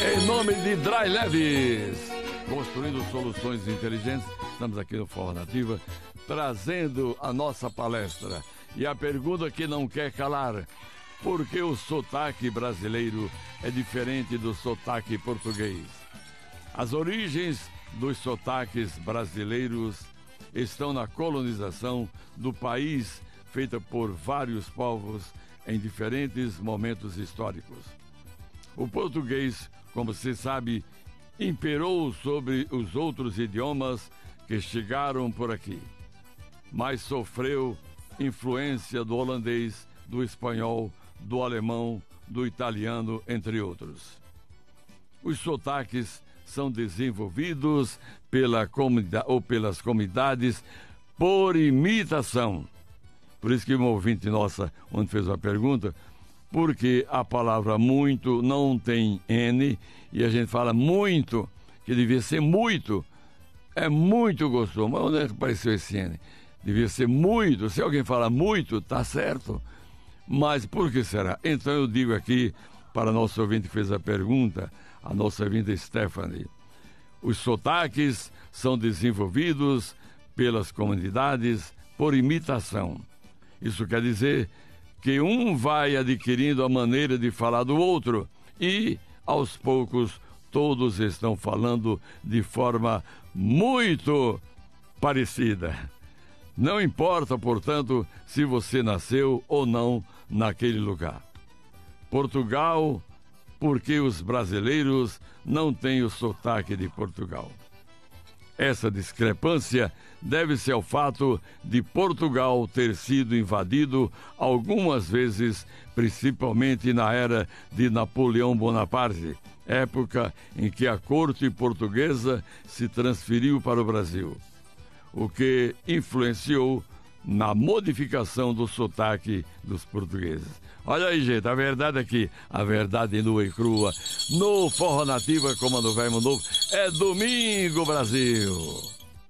Em nome de Dry Leves, construindo soluções inteligentes, estamos aqui no Forró Nativa, trazendo a nossa palestra. E a pergunta que não quer calar: por que o sotaque brasileiro é diferente do sotaque português? As origens dos sotaques brasileiros estão na colonização do país, feita por vários povos em diferentes momentos históricos. O português, como se sabe, imperou sobre os outros idiomas que chegaram por aqui, mas sofreu influência do holandês, do espanhol, do alemão, do italiano, entre outros. Os sotaques são desenvolvidos pela comunidade ou pelas comunidades por imitação. Por isso que uma ouvinte nossa, onde fez uma pergunta, porque a palavra muito não tem N, e a gente fala muito, que devia ser muito, é muito gostoso. Mas onde é que apareceu esse N? Devia ser muito. Se alguém fala muito, tá certo. Mas por que será? Então eu digo aqui para a nossa ouvinte que fez a pergunta, a nossa ouvinte Stephanie, os sotaques são desenvolvidos pelas comunidades por imitação. Isso quer dizer que um vai adquirindo a maneira de falar do outro e, aos poucos, todos estão falando de forma muito parecida. Não importa, portanto, se você nasceu ou não naquele lugar. Portugal, porque os brasileiros não têm o sotaque de Portugal. Essa discrepância deve-se ao fato de Portugal ter sido invadido algumas vezes, principalmente na era de Napoleão Bonaparte, época em que a corte portuguesa se transferiu para o Brasil, o que influenciou na modificação do sotaque dos portugueses. Olha aí, gente, a verdade aqui, a verdade nua e crua, no Forró Nativa, Comando Velho Novo, é domingo, Brasil!